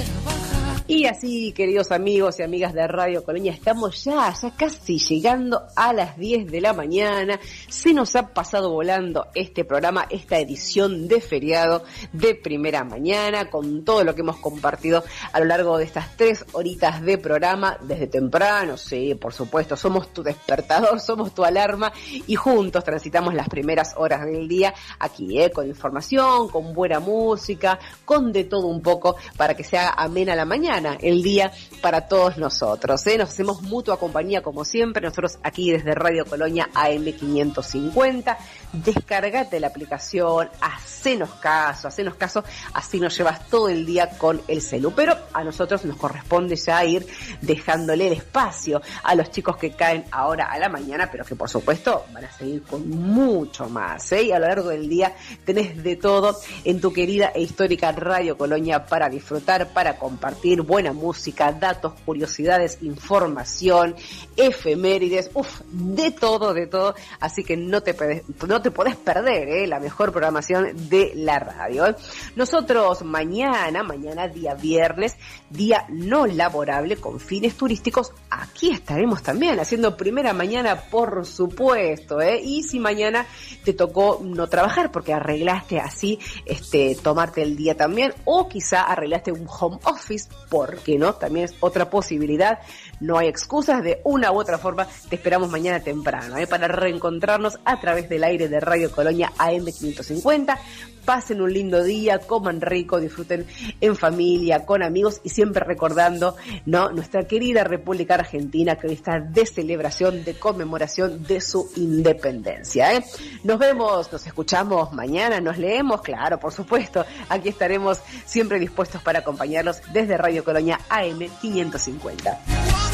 Y así, queridos amigos y amigas de Radio Colonia, estamos ya casi llegando a las 10 de la mañana. Se nos ha pasado volando este programa, esta edición de feriado de primera mañana, con todo lo que hemos compartido a lo largo de estas 3 horitas de programa, desde temprano. Sí, por supuesto, somos tu despertador, somos tu alarma, y juntos transitamos las primeras horas del día aquí, con información, con buena música, con de todo un poco, para que se haga amena la mañana, el día para todos nosotros, Nos hacemos mutua compañía como siempre, nosotros aquí desde Radio Colonia AM550. Descargate la aplicación, hacenos caso, así nos llevas todo el día con el celu. Pero a nosotros nos corresponde ya ir dejándole el espacio a los chicos que caen ahora a la mañana, pero que por supuesto van a seguir con mucho más, Y a lo largo del día tenés de todo en tu querida e histórica Radio Colonia para disfrutar, para compartir buena música, datos, curiosidades, información, efemérides, de todo, así que no te podés perder, la mejor programación de la radio. Nosotros mañana día viernes, día no laborable con fines turísticos, aquí estaremos también haciendo primera mañana, por supuesto, y si mañana te tocó no trabajar porque arreglaste así tomarte el día también, o quizá arreglaste un home office, ¿por qué no? También es otra posibilidad. No hay excusas, de una u otra forma te esperamos mañana temprano, para reencontrarnos a través del aire de Radio Colonia AM550. Pasen un lindo día, coman rico, disfruten en familia, con amigos, y siempre recordando, nuestra querida República Argentina, que hoy está de celebración, de conmemoración de su independencia, Nos vemos, nos escuchamos mañana, nos leemos, claro, por supuesto. Aquí estaremos siempre dispuestos para acompañarlos desde Radio Colonia AM550.